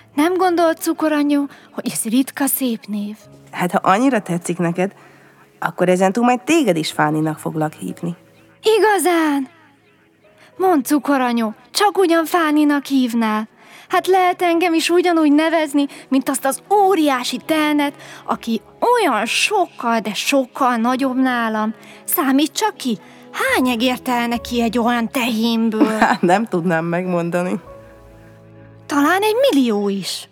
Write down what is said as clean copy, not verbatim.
Nem gondolt, cukoranyó, hogy ez ritka szép név? Hát, ha annyira tetszik neked, akkor ezentúl majd téged is Fáninak foglak hívni. Igazán? Mondd, cukoranyó, csak ugyan Fáninak hívnál. Hát lehet engem is ugyanúgy nevezni, mint azt az óriási telnet, aki olyan sokkal, de sokkal nagyobb nálam. Számít csak ki, hány egér telne ki egy olyan tehénből? Hát nem tudnám megmondani. Talán 1 millió is.